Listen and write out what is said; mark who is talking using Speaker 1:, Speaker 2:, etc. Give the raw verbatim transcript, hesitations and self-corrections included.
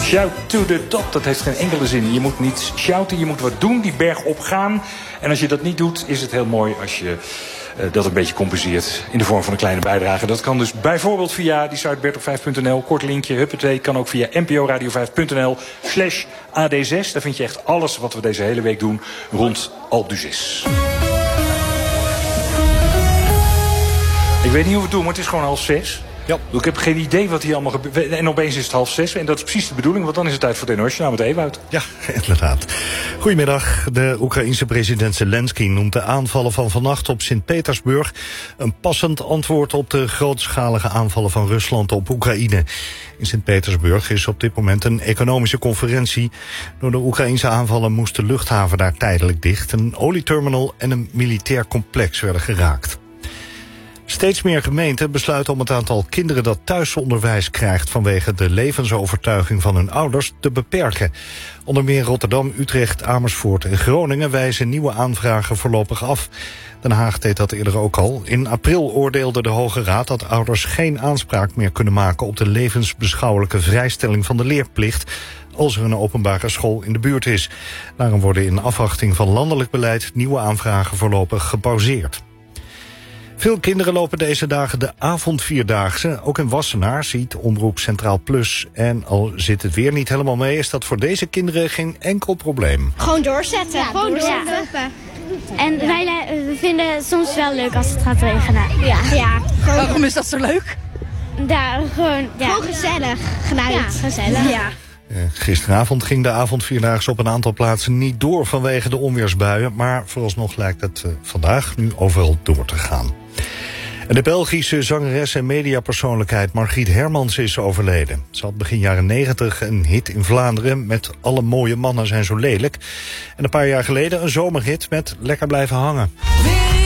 Speaker 1: Shout to the top, dat heeft geen enkele zin. Je moet niet shouten, je moet wat doen, die berg opgaan. En als je dat niet doet, is het heel mooi als je uh, dat een beetje compenseert in de vorm van een kleine bijdrage. Dat kan dus bijvoorbeeld via die site bert op vijf punt n l, kort linkje, huppatee. Kan ook via n p o radio vijf punt n l slash a d zes. Daar vind je echt alles wat we deze hele week doen rond Alpe d'Huez. Ik weet niet hoe we het doen, maar het is gewoon half zes. Ja. Ik heb geen idee wat hier allemaal gebeurt. En opeens is het half zes. En dat is precies de bedoeling, want dan is het tijd voor het N O S-journaal met Ewout.
Speaker 2: Ja, inderdaad. Goedemiddag. De Oekraïense president Zelensky noemt de aanvallen van vannacht op Sint-Petersburg een passend antwoord op de grootschalige aanvallen van Rusland op Oekraïne. In Sint-Petersburg is op dit moment een economische conferentie. Door de Oekraïense aanvallen moest de luchthaven daar tijdelijk dicht. Een olieterminal en een militair complex werden geraakt. Steeds meer gemeenten besluiten om het aantal kinderen dat thuisonderwijs krijgt vanwege de levensovertuiging van hun ouders te beperken. Onder meer Rotterdam, Utrecht, Amersfoort en Groningen wijzen nieuwe aanvragen voorlopig af. Den Haag deed dat eerder ook al. In april oordeelde de Hoge Raad dat ouders geen aanspraak meer kunnen maken op de levensbeschouwelijke vrijstelling van de leerplicht als er een openbare school in de buurt is. Daarom worden in afwachting van landelijk beleid nieuwe aanvragen voorlopig gepauzeerd. Veel kinderen lopen deze dagen de avondvierdaagse. Ook in Wassenaar ziet Omroep Centraal Plus. En al zit het weer niet helemaal mee, is dat voor deze kinderen geen enkel probleem.
Speaker 3: Gewoon doorzetten.
Speaker 4: Ja,
Speaker 3: gewoon
Speaker 4: doorzetten.
Speaker 3: doorzetten.
Speaker 4: En wij we vinden het soms wel leuk als het gaat regenen.
Speaker 3: Ja. ja.
Speaker 5: Waarom is dat zo leuk?
Speaker 4: Daar gewoon, ja.
Speaker 3: Gewoon gezellig. Geluid.
Speaker 4: Ja, gezellig.
Speaker 3: Ja.
Speaker 2: Eh, gisteravond ging de avondvierdaagse op een aantal plaatsen niet door vanwege de onweersbuien. Maar vooralsnog lijkt het uh, vandaag nu overal door te gaan. En de Belgische zangeres en mediapersoonlijkheid Margriet Hermans is overleden. Ze had begin jaren negentig een hit in Vlaanderen met Alle mooie mannen zijn zo lelijk. En een paar jaar geleden een zomerhit met Lekker blijven hangen.